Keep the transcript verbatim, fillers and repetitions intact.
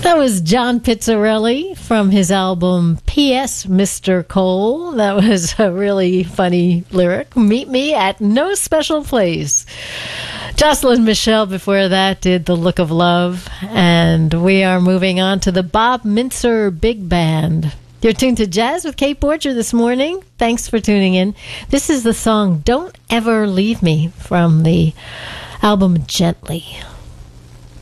That was John Pizzarelli from his album P S Mister Cole. That was a really funny lyric. Meet me at no special place. Jocelyn Michelle before that did The Look of Love. And we are moving on to the Bob Mintzer Big Band. You're tuned to Jazz with Kate Borger this morning. Thanks for tuning in. This is the song Don't Ever Leave Me from the album Gently.